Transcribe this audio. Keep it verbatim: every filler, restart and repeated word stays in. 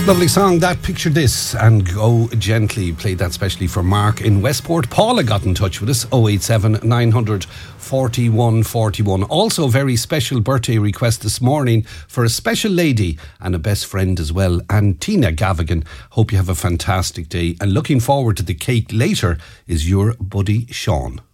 Lovely song, that. Picture This and Go Gently. Played that specially for Mark in Westport. Paula got in touch with us, oh eight seven, nine hundred, forty-one forty-one. Also a very special birthday request this morning for a special lady and a best friend as well, and Tina Gavigan. Hope you have a fantastic day, and looking forward to the cake later is your buddy Sean.